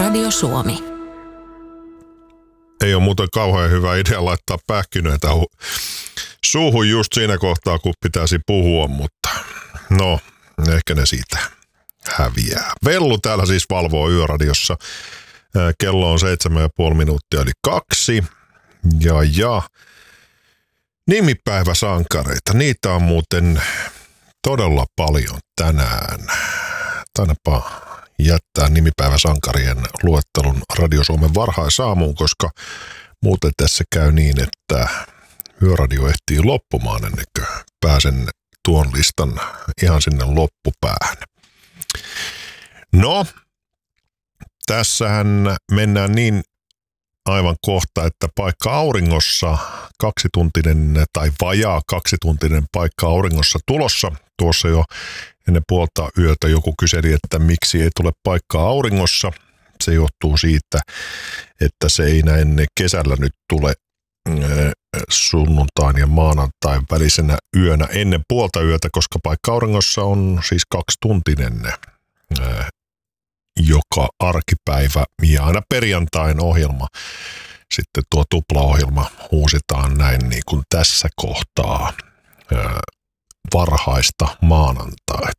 Radio Suomi. Ei ole muuten kauhean hyvä idea laittaa pähkinöitä suuhun just siinä kohtaa, kun pitäisi puhua, mutta no, ehkä ne siitä häviää. Vellu täällä siis valvoo Yöradiossa. Kello on 7,5 minuuttia eli 2. Ja nimipäiväsankareita, niitä on muuten todella paljon tänään. Tainapa jättää nimipäiväsankarien luettelun Radio Suomen varhaisaamuun, koska muuten tässä käy niin, että Yöradio ehtii loppumaan ennen kuin pääsen tuon listan ihan sinne loppupäähän. No, tässähän mennään niin aivan kohta, että paikka auringossa, 2-tuntinen tai vajaa 2-tuntinen paikka auringossa tulossa. Tuossa jo ennen puolta yötä joku kyseli, että miksi ei tule paikkaa auringossa. Se johtuu siitä, että se ei näin kesällä nyt tule sunnuntain ja maanantain välisenä yönä ennen puolta yötä, koska paikka auringossa on siis 2-tuntinen joka arkipäivä ja aina perjantain ohjelma. Sitten tuo tuplaohjelma huusitaan näin niin kuin tässä kohtaa varhaista maanantaita.